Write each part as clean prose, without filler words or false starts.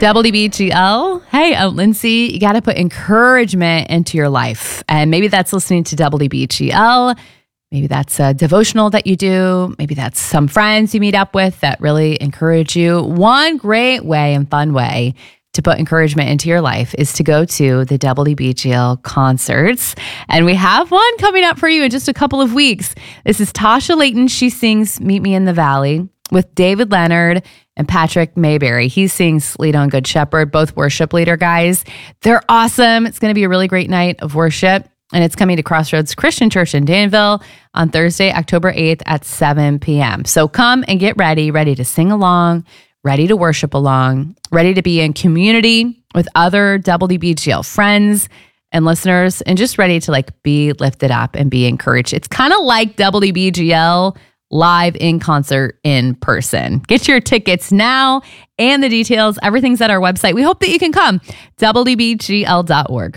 WBGL. Hey, Lindsay, you got to put encouragement into your life. And maybe that's listening to WBGL. Maybe that's a devotional that you do. Maybe that's some friends you meet up with that really encourage you. One great way and fun way to put encouragement into your life is to go to the WBGL concerts. And we have one coming up for you in just a couple of weeks. This is Tasha Layton. She sings Meet Me in the Valley with David Leonard and Patrick Mayberry. He sings Lead on Good Shepherd, both worship leader guys. They're awesome. It's going to be a really great night of worship. And it's coming to Crossroads Christian Church in Danville on Thursday, October 8th at 7 p.m. So come and get ready to sing along, ready to worship along, ready to be in community with other WBGL friends and listeners, and just ready to be lifted up and be encouraged. It's kind of like WBGL live in concert in person. Get your tickets now and the details. Everything's at our website. We hope that you can come. WBGL.org.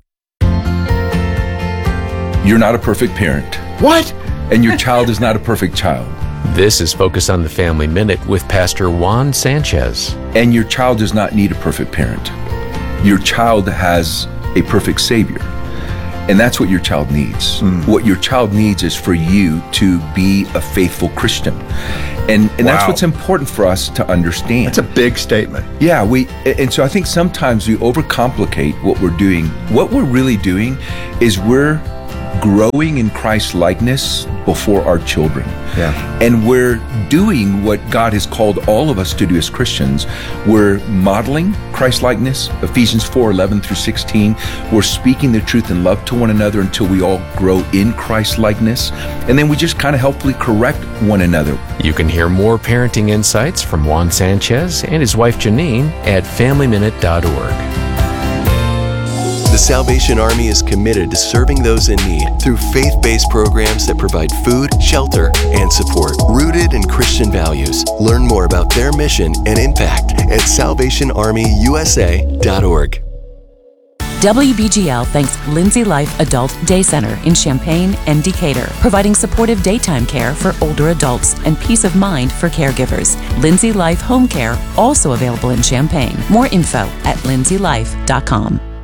You're not a perfect parent. What? And your child is not a perfect child. This is Focus on the Family Minute with Pastor Juan Sanchez. And your child does not need a perfect parent. Your child has a perfect Savior. And that's what your child needs. What your child needs is for you to be a faithful Christian. And that's what's important for us to understand. That's a big statement. Yeah, and so I think sometimes we overcomplicate what we're doing. What we're really doing is we're growing in Christ's likeness before our children. Yeah. And we're doing what God has called all of us to do as Christians. We're modeling Christ likeness, Ephesians 4:11 through 16. We're speaking the truth in love to one another until we all grow in Christ likeness. And then we just kind of helpfully correct one another. You can hear more parenting insights from Juan Sanchez and his wife Janine at FamilyMinute.org. The Salvation Army is committed to serving those in need through faith-based programs that provide food, shelter, and support, rooted in Christian values. Learn more about their mission and impact at SalvationArmyUSA.org. WBGL thanks Lindsay Life Adult Day Center in Champaign and Decatur, providing supportive daytime care for older adults and peace of mind for caregivers. Lindsay Life Home Care, also available in Champaign. More info at lindsaylife.com.